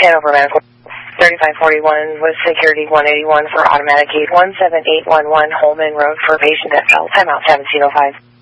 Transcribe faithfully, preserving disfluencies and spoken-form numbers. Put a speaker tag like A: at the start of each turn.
A: Hanover Medical thirty-five forty-one with Security one eighty-one for automatic gate one seven eight one one Holman Road for patient at Bell. Timeout seventeen oh five.